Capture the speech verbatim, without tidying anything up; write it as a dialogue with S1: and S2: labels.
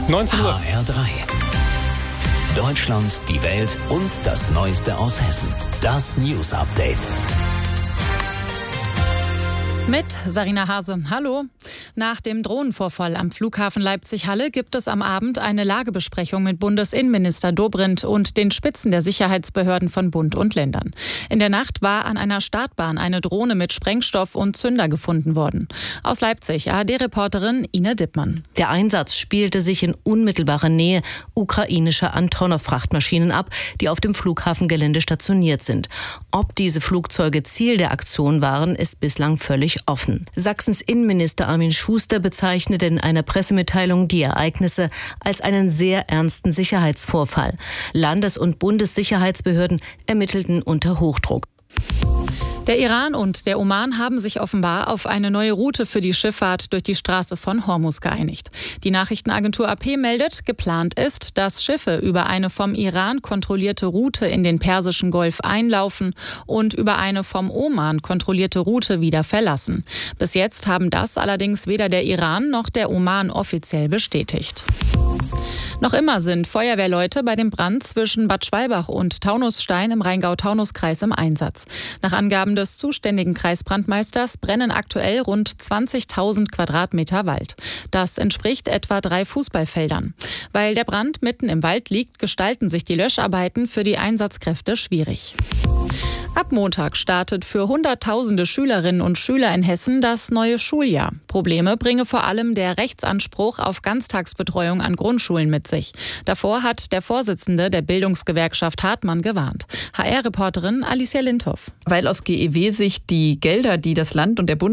S1: neunzehn Uhr.
S2: H R drei. Deutschland, die Welt und das Neueste aus Hessen. Das News Update.
S3: Mit Sarina Hase. Hallo. Nach dem Drohnenvorfall am Flughafen Leipzig-Halle gibt es am Abend eine Lagebesprechung mit Bundesinnenminister Dobrindt und den Spitzen der Sicherheitsbehörden von Bund und Ländern. In der Nacht war an einer Startbahn eine Drohne mit Sprengstoff und Zünder gefunden worden. Aus Leipzig A R D-Reporterin Ine Dippmann.
S4: Der Einsatz spielte sich in unmittelbarer Nähe ukrainischer Antonov-Frachtmaschinen ab, die auf dem Flughafengelände stationiert sind. Ob diese Flugzeuge Ziel der Aktion waren, ist bislang völlig offen. Sachsens Innenminister Armin Schuster bezeichnete in einer Pressemitteilung die Ereignisse als einen sehr ernsten Sicherheitsvorfall. Landes- und Bundessicherheitsbehörden ermittelten unter Hochdruck.
S3: Der Iran und der Oman haben sich offenbar auf eine neue Route für die Schifffahrt durch die Straße von Hormuz geeinigt. Die Nachrichtenagentur A P meldet, geplant ist, dass Schiffe über eine vom Iran kontrollierte Route in den Persischen Golf einlaufen und über eine vom Oman kontrollierte Route wieder verlassen. Bis jetzt haben das allerdings weder der Iran noch der Oman offiziell bestätigt. Noch immer sind Feuerwehrleute bei dem Brand zwischen Bad Schwalbach und Taunusstein im Rheingau-Taunus-Kreis im Einsatz. Nach Angaben des zuständigen Kreisbrandmeisters brennen aktuell rund zwanzigtausend Quadratmeter Wald. Das entspricht etwa drei Fußballfeldern. Weil der Brand mitten im Wald liegt, gestalten sich die Löscharbeiten für die Einsatzkräfte schwierig. Ab Montag startet für Hunderttausende Schülerinnen und Schüler in Hessen das neue Schuljahr. Probleme bringe vor allem der Rechtsanspruch auf Ganztagsbetreuung an Grundschulen mit sich. Davor hat der Vorsitzende der Bildungsgewerkschaft Hartmann gewarnt. H R-Reporterin Alicia Lindhoff.
S5: Weil aus G E W-Sicht die Gelder, die das Land und der Bund